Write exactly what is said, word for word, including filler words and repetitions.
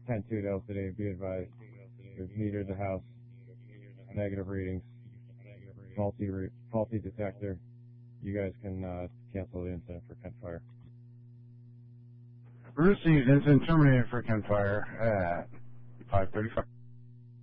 ten two to L C D, be advised. We've metered the house. Negative readings. Faulty, re faulty detector. You guys can uh, cancel the incident for Kent Fire. Received. Incident terminated for Kent Fire at five thirty-five.